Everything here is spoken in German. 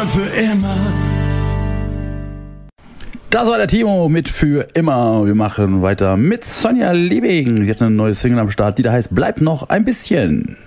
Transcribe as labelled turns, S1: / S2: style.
S1: mal für immer.
S2: Das war der Timo mit Für immer. Wir machen weiter mit Sonja Liebing. Sie hat eine neue Single am Start, die da heißt Bleib noch ein bisschen.